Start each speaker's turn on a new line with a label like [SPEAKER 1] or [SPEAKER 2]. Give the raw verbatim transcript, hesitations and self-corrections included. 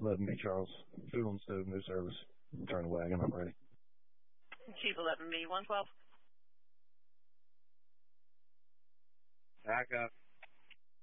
[SPEAKER 1] eleven B, Charles. Food on stove, no service. Turn the wagon, I'm ready.
[SPEAKER 2] Chief eleven B, one twelve.
[SPEAKER 3] Back up.